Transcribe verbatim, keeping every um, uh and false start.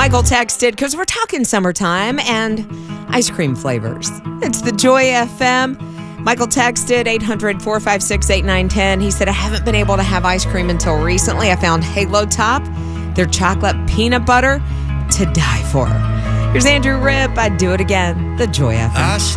Michael texted, because we're talking summertime and ice cream flavors. It's the Joy F M. Michael texted eight hundred, four five six, eight nine one zero. He said, I haven't been able to have ice cream until recently. I found Halo Top, their chocolate peanut butter, to die for. Here's Andrew Ripp. I'd do it again. The Joy F M.